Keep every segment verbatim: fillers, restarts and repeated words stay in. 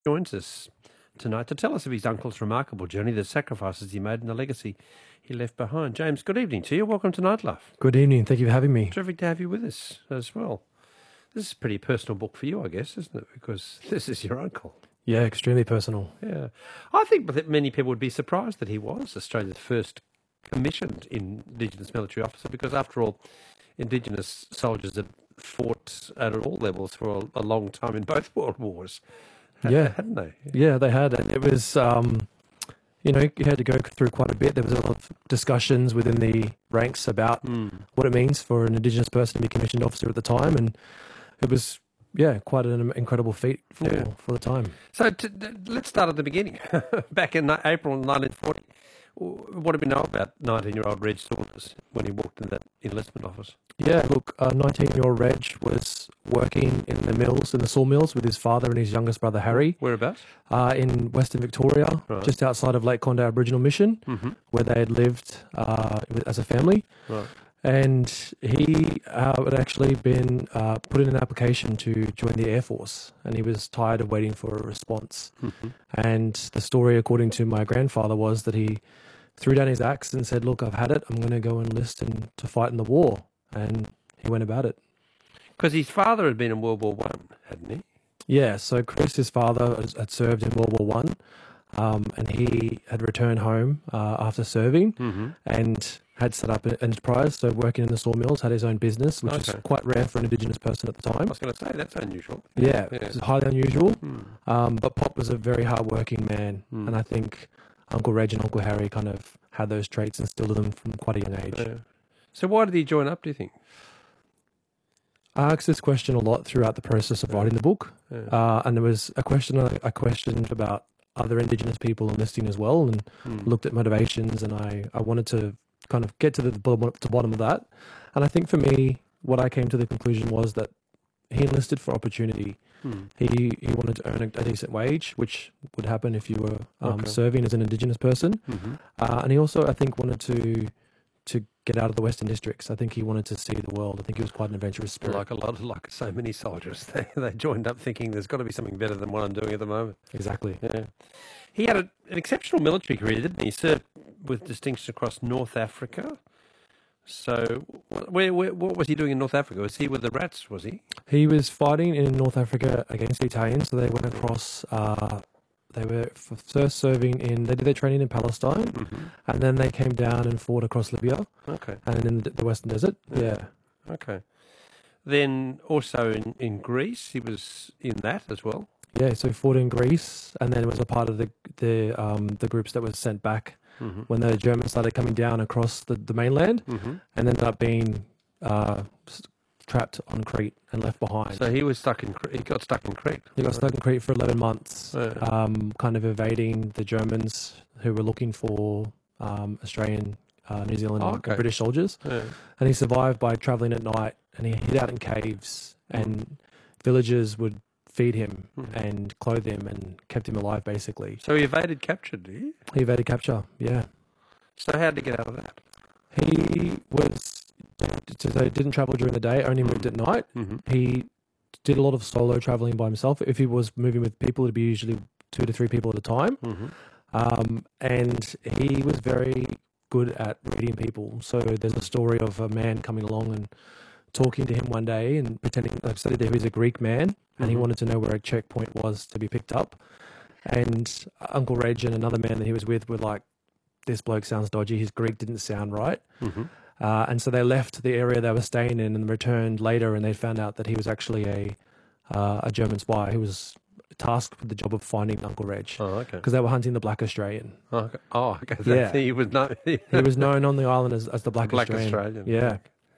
joins us tonight to tell us of his uncle's remarkable journey, the sacrifices he made and the legacy he left behind. James, good evening to you. Welcome to Nightlife. Good evening. Thank you for having me. Terrific to have you with us as well. This is a pretty personal book for you, I guess, isn't it? Because this is your uncle. Yeah, extremely personal. Yeah. I think that many people would be surprised that he was Australia's first commissioned Indigenous military officer because, after all, Indigenous soldiers had fought at all levels for a, a long time in both world wars. Yeah. Hadn't they? Yeah, they had. And it was, um, you know, you had to go through quite a bit. There was a lot of discussions within the ranks about Mm. what it means for an Indigenous person to be commissioned officer at the time. And it was, yeah, quite an incredible feat for, Yeah. for the time. So to, to- let's start at the beginning. Back in ni- April nineteen forty, what do we know about nineteen-year-old Reg Saunders when he walked in that enlistment office? Yeah, look, uh, nineteen-year-old Reg was working in the mills, in the sawmills with his father and his youngest brother Harry Whereabouts? uh, in Western Victoria, Right. just outside of Lake Conde Aboriginal Mission, Mm-hmm. where they had lived uh, as a family. Right. And he uh, had actually been uh, put in an application to join the Air Force, and he was tired of waiting for a response. Mm-hmm. And the story, according to my grandfather, was that he threw down his axe and said, "Look, I've had it. I'm going to go enlist and to fight in the war." And he went about it. Because his father had been in World War One, hadn't he? Yeah. So Chris, his father, has- had served in World War One, um, and he had returned home uh, after serving. Mm-hmm. And had set up an enterprise, so working in the sawmills, had his own business, which Okay. is quite rare for an Indigenous person at the I time. was going to say, that's unusual. Yeah, Yeah. it was highly unusual. Mm. Um, but Pop was a very hardworking man, Mm. and I think Uncle Reg and Uncle Harry kind of had those traits instilled in them from quite a young age. Yeah. So why did he join up, do you think? I asked this question a lot throughout the process of Yeah. writing the book, Yeah. uh, and there was a question I, I questioned about other Indigenous people enlisting as well, and Mm. looked at motivations, and I, I wanted to kind of get to the bottom, to bottom of that. And I think for me, what I came to the conclusion was that he enlisted for opportunity. Mm. He he wanted to earn a, a decent wage, which would happen if you were um, Okay. serving as an Indigenous person. Mm-hmm. Uh, and he also, I think, wanted to to get out of the Western Districts. I think he wanted to see the world. I think he was quite an adventurous spirit. Like a lot of, like so many soldiers, they, they joined up thinking there's got to be something better than what I'm doing at the moment. Exactly. Yeah. He had a, an exceptional military career, didn't he? He served with distinction across North Africa. So, wh- where, where, what was he doing in North Africa? Was he with the Rats, was he? He was fighting in North Africa against the Italians. So they went across. Uh, they were f- first serving in. They did their training in Palestine, Mm-hmm. and then they came down and fought across Libya Okay, and in the the Western Desert. Yeah. Yeah. okay. Then also in, in Greece, he was in that as well. Yeah, so he fought in Greece, and then was a part of the the um, the groups that was sent back Mm-hmm. when the Germans started coming down across the, the mainland, Mm-hmm. and ended up being uh, s- trapped on Crete and left behind. So he was stuck in. Cre- He got stuck in Crete. he got stuck in Crete for eleven months, Yeah. um, kind of evading the Germans who were looking for um, Australian, uh, New Zealand, Oh, and okay. British soldiers. Yeah. And he survived by traveling at night, and he hid out in caves, and villagers would feed him Mhm. and clothe him and kept him alive, basically. So he evaded capture, did he? He evaded capture, yeah. So how did he get out of that? He was, so he didn't travel during the day, only moved at night. Mm-hmm. He did a lot of solo traveling by himself. If he was moving with people, it'd be usually two to three people at a time. Mm-hmm. Um, and he was very good at reading people. So there's a story of a man coming along and talking to him one day and pretending, like, said that he was a Greek man, and he Mhm. wanted to know where a checkpoint was to be picked up. And Uncle Reg and another man that he was with were like, "This bloke sounds dodgy. His Greek didn't sound right." Mm-hmm. Uh, and so they left the area they were staying in and returned later, and they found out that he was actually a uh, a German spy who was tasked with the job of finding Uncle Reg, Oh, okay. because they were hunting the Black Australian. Oh, okay. Oh, okay. So Yeah. he was not. He was known on the island as, as the Black, Black Australian. Australian. Yeah.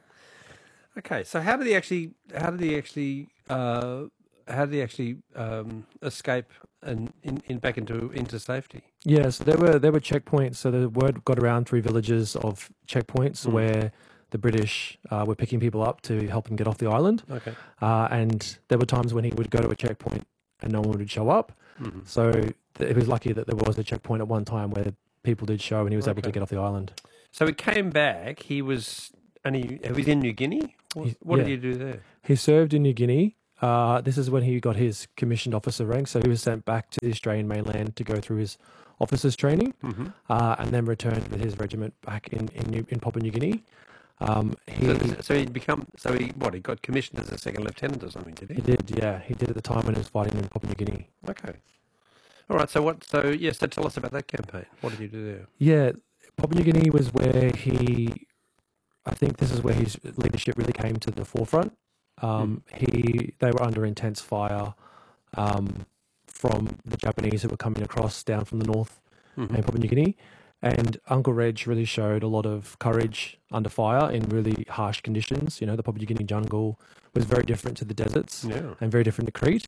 Okay. So how did he actually? How did he actually? Uh, how did he actually um, escape and in, in back into into safety? Yeah, so there were there were checkpoints. So the word got around through villages of checkpoints Mm. where the British uh, were picking people up to help them get off the island. Okay. Uh, and there were times when he would go to a checkpoint and no one would show up. Mm-hmm. So th- it was lucky that there was a checkpoint at one time where people did show and he was able to Okay. get off the island. So he came back. He was and he, he was in New Guinea. What, He- what yeah. did he do there? He served in New Guinea Uh, this is when he got his commissioned officer rank. So he was sent back to the Australian mainland to go through his officers training, Mm-hmm. uh, and then returned with his regiment back in in, New- in Papua New Guinea. Um, he So, so he'd become, so he, what, he got commissioned as a second lieutenant or something, did he? he did, yeah, he did at the time when he was fighting in Papua New Guinea. Okay. All right, so what, so, yeah, so tell us about that campaign. What did you do there? Yeah, Papua New Guinea was where he, I think this is where his leadership really came to the forefront. Um, he, they were under intense fire um, from the Japanese who were coming across down from the north Mm-hmm. in Papua New Guinea. And Uncle Reg really showed a lot of courage under fire in really harsh conditions. You know, the Papua New Guinea jungle was very different to the deserts Yeah. and very different to Crete.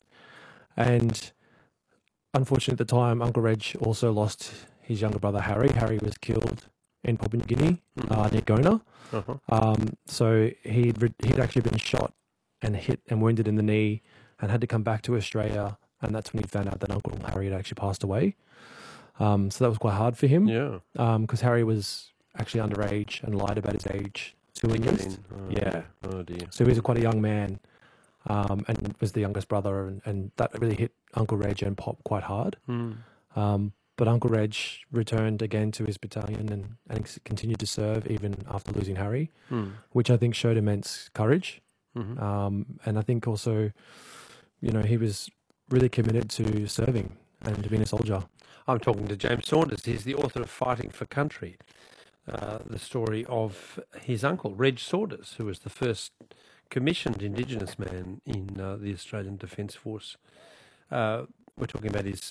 And unfortunately, at the time, Uncle Reg also lost his younger brother Harry. Harry was killed in Papua New Guinea uh, near Gona. Uh-huh. Um, so he'd re- he'd actually been shot and hit and wounded in the knee, and had to come back to Australia. And that's when he found out that Uncle Harry had actually passed away. Um, so that was quite hard for him Yeah. because Harry was actually underage and lied about his age to enlist. Oh, Yeah. Oh, dear. So he was quite a young man, um, and was the youngest brother, and, and that really hit Uncle Reg and Pop quite hard. Mm. Um, but Uncle Reg returned again to his battalion and, and c- continued to serve even after losing Harry, Mm. which I think showed immense courage. Mm-hmm. Um, and I think also, you know, he was really committed to serving and to being a soldier. I'm talking to James Saunders. He's the author of Fighting for Country, uh, the story of his uncle, Reg Saunders, who was the first commissioned Indigenous man in uh, the Australian Defence Force. Uh, we're talking about his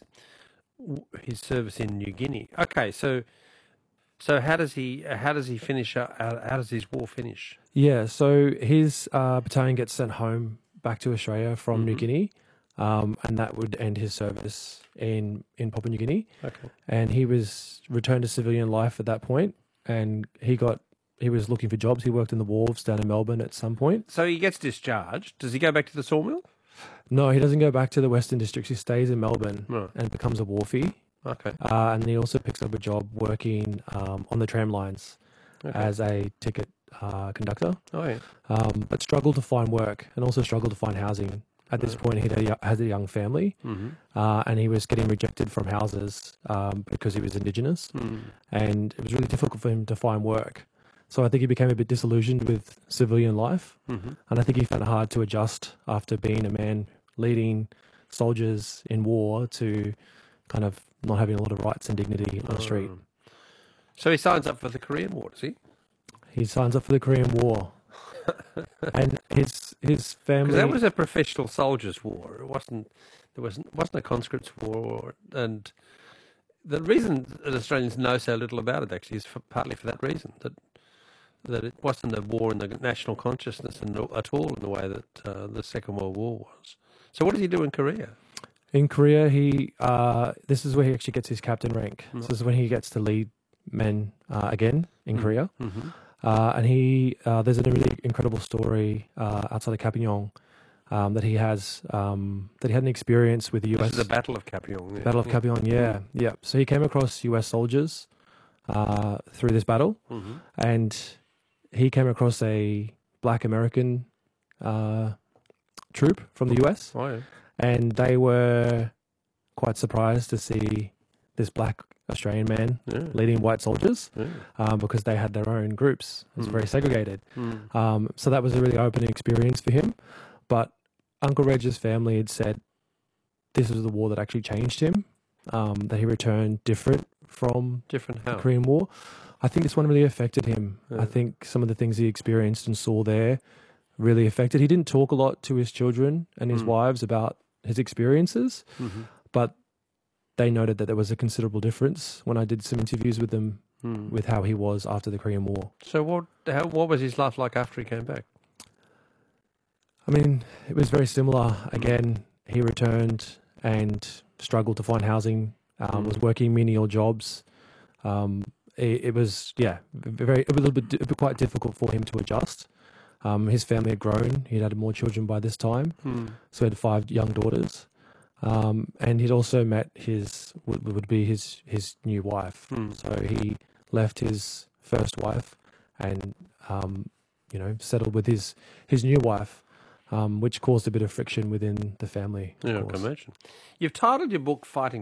his service in New Guinea. Okay, so so how does he how does he finish? Uh, how, how does his war finish? Yeah, so his uh, battalion gets sent home back to Australia from New Mhm. Guinea, um, and that would end his service in, in Papua New Guinea. Okay. And he was returned to civilian life at that point, and he got he was looking for jobs. He worked in the wharves down in Melbourne at some point. So he gets discharged. Does he go back to the sawmill? No, he doesn't go back to the Western Districts. He stays in Melbourne Right. and becomes a wharfie. Okay. Uh, and he also picks up a job working um, on the tram lines Okay. as a ticket uh, conductor. Oh yeah. Um, but struggled to find work and also struggled to find housing. At this Right. point, he had a, has a young family, Mm-hmm. uh, and he was getting rejected from houses um, because he was Indigenous, Mm. and it was really difficult for him to find work. So I think he became a bit disillusioned with civilian life, Mm-hmm. and I think he found it hard to adjust after being a man leading soldiers in war to kind of not having a lot of rights and dignity on the street. Um, So he signs up for the Korean War, does he? He signs up for the Korean War, and his his family. Because that was a professional soldiers' war. It wasn't. There wasn't wasn't a conscripts war, and the reason that Australians know so little about it actually is for, partly for that reason that that it wasn't a war in the national consciousness and no- at all in the way that uh, the Second World War was. So what does he do in Korea? In Korea, he uh, this is where he actually gets his captain rank. Right. This is when he gets to lead men uh, again in Mm. Korea, Mm-hmm. uh, and he uh, there's a really incredible story uh, outside of Kapyong um, that he has um, that he had an experience with the U This S is the Battle of Kapyong. Yeah. Battle of yeah. Kapyong. Yeah, yeah. So he came across U S soldiers uh, through this battle, Mhm. and he came across a Black American uh, troop from the U S, Oh yeah. and they were quite surprised to see this black Australian man Yeah. leading white soldiers Yeah. um, because they had their own groups. It was Mm. very segregated. Mm. Um, so that was a really opening experience for him. But Uncle Reg's family had said this was the war that actually changed him, um, that he returned different from Different the how? Korean War. I think this one really affected him. Yeah. I think some of the things he experienced and saw there really affected. He didn't talk a lot to his children and his Mm. wives about his experiences, Mhm. but they noted that there was a considerable difference when I did some interviews with them Mm. with how he was after the Korean War. So what? How, what was his life like after he came back? I mean, it was very similar. Again, he returned and struggled to find housing, um, Mm. was working menial jobs. Um, it, it was, yeah, very, it was a little bit, di- quite difficult for him to adjust. Um, his family had grown. He'd had more children by this time. Mm. So he had five young daughters. Um, and he'd also met his, would, would be his, his new wife. Mm. So he left his first wife and, um, you know, settled with his, his new wife. um, which caused a bit of friction within the family. Of Yeah, I course. can imagine. You've titled your book "Fighting